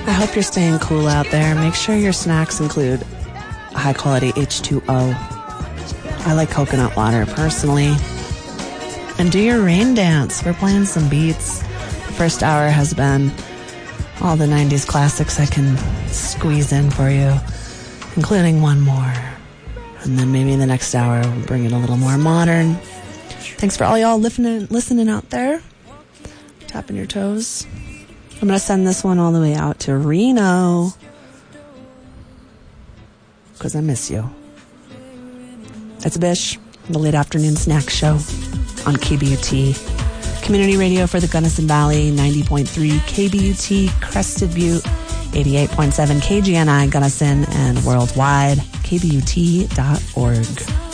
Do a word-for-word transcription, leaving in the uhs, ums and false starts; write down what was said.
I hope you're staying cool out there. Make sure your snacks include high quality H two O. I like coconut water personally. And do your rain dance. We're playing some beats. The first hour has been all the nineties classics I can squeeze in for you, including one more. And then maybe the next hour we'll bring it a little more modern. Thanks for all y'all listening, listening out there. Tapping your toes. I'm going to send this one all the way out to Reno. Because I miss you. It's Bish, the late afternoon snack show on K B U T. Community radio for the Gunnison Valley, ninety point three K B U T, Crested Butte, eighty-eight point seven K G N I Gunnison, and worldwide, K B U T dot org.